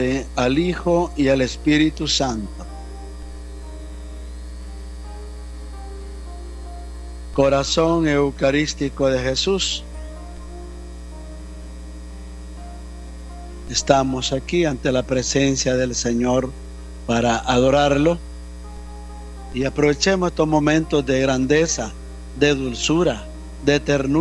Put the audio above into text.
al Hijo y al Espíritu Santo. Corazón eucarístico de Jesús, estamos aquí ante la presencia del Señor para adorarlo, y aprovechemos estos momentos de grandeza, de dulzura, de ternura